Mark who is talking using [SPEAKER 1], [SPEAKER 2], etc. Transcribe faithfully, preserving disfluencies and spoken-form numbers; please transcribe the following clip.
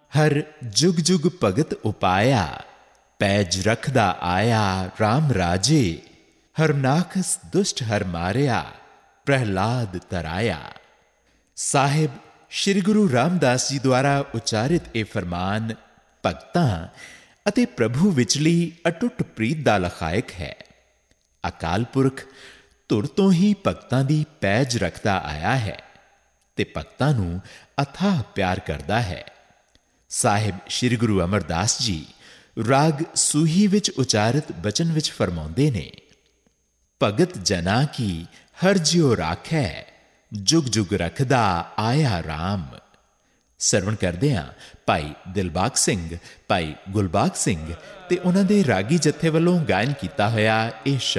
[SPEAKER 1] ਹਰ ਜੁਗ ਜੁਗ ਭਗਤ ਉਪਾਇਆ, ਪੈਜ ਰਖਦਾ ਆਇਆ ਰਾਮ ਰਾਜੇ। ਹਰਨਾਖਸ ਦੁਸ਼ਟ ਹਰ ਮਾਰਿਆ, ਪ੍ਰਹਿਲਾਦ ਤਰਾਇਆ। ਸਾਹਿਬ ਸ਼੍ਰੀ ਗੁਰੂ ਰਾਮਦਾਸ ਜੀ ਦੁਆਰਾ ਉਚਾਰਿਤ ਇਹ ਫਰਮਾਨ ਭਗਤਾਂ ਅਤੇ ਪ੍ਰਭੂ ਵਿਚਲੀ ਅਟੁੱਟ ਪ੍ਰੀਤ ਦਾ ਲਖਾਇਕ ਹੈ। ਅਕਾਲ ਪੁਰਖ ਧੁਰ ਤੋਂ ਹੀ ਭਗਤਾਂ ਦੀ ਪੈਜ ਰੱਖਦਾ ਆਇਆ ਹੈ ਤੇ ਭਗਤਾਂ ਨੂੰ ਅਥਾਹ ਪਿਆਰ ਕਰਦਾ ਹੈ। ਸਾਹਿਬ ਸ਼੍ਰੀ ਗੁਰੂ ਅਮਰਦਾਸ ਜੀ ਰਾਗ ਸੂਹੀ ਵਿੱਚ ਉਚਾਰਿਤ ਬਚਨ ਵਿੱਚ ਫਰਮਾਉਂਦੇ ਨੇ, ਭਗਤ ਜਨਾ ਕੀ ਹਰ ਜਿਉ ਰਾਖੈ, ਜੁਗ ਜੁਗ ਰਖਦਾ ਆਇਆ ਰਾਮ। ਸਰਵਣ ਕਰਦੇ ਹਾਂ ਭਾਈ ਦਿਲਬਾਗ ਸਿੰਘ, ਭਾਈ ਗੁਲਬਾਗ ਸਿੰਘ ਤੇ ਉਹਨਾਂ ਦੇ ਰਾਗੀ ਜਥੇ ਵੱਲੋਂ ਗਾਇਨ ਕੀਤਾ ਹੋਇਆ ਇਹ